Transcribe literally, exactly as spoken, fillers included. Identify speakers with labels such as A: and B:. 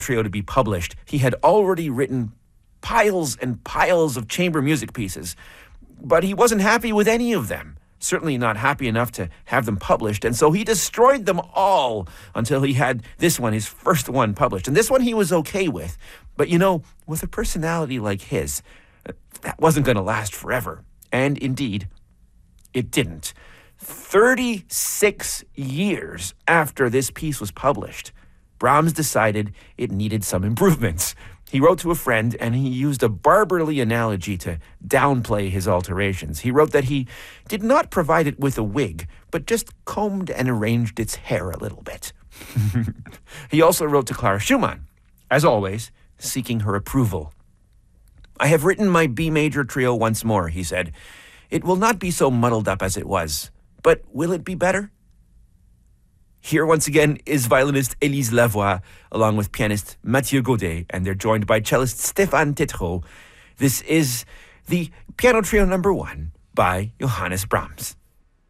A: Trio to be published, he had already written piles and piles of chamber music pieces, but he wasn't happy with any of them. Certainly not happy enough to have them published, and so he destroyed them all until he had this one, his first one, published. And this one he was okay with. But you know, with a personality like his, that wasn't going to last forever. And indeed, it didn't. thirty-six years after this piece was published, Brahms decided it needed some improvements. He wrote to a friend, and he used a barberly analogy to downplay his alterations. He wrote that he did not provide it with a wig, but just combed and arranged its hair a little bit. He also wrote to Clara Schumann, as always, seeking her approval. "I have written my B major trio once more," he said. "It will not be so muddled up as it was, but will it be better?" Here once again is violinist Élise Lavoie, along with pianist Mathieu Godet, and they're joined by cellist Stéphane Tétrault. This is the Piano Trio number one by Johannes Brahms.